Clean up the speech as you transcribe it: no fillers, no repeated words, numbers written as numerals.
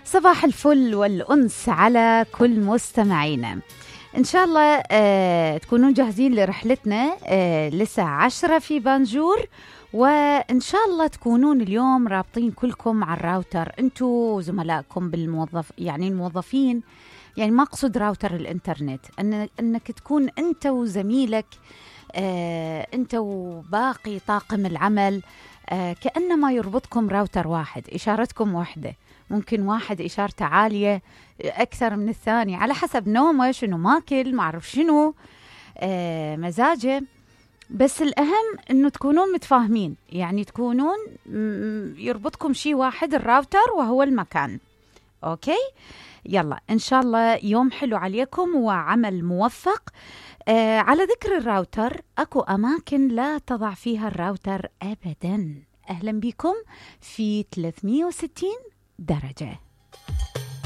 صباح الفل والأنس على كل مستمعينا. إن شاء الله تكونون جاهزين لرحلتنا لساعة 10 في بانجور، وإن شاء الله تكونون اليوم رابطين كلكم على الراوتر، أنتوا وزملائكم الموظفين، يعني ما أقصد راوتر الإنترنت، أنك تكون أنت وزميلك، أنت وباقي طاقم العمل، كأنما يربطكم راوتر واحد، إشارتكم واحدة. ممكن واحد إشارته عالية أكثر من الثاني على حسب نومه، شنو ماكل، معرف شنو مزاجه، بس الأهم أنه تكونون متفاهمين، يعني تكونون يربطكم شيء واحد، الراوتر وهو المكان. أوكي، يلا إن شاء الله يوم حلو عليكم وعمل موفق. على ذكر الراوتر، أكو أماكن لا تضع فيها الراوتر أبداً. أهلا بكم في 360 درجة.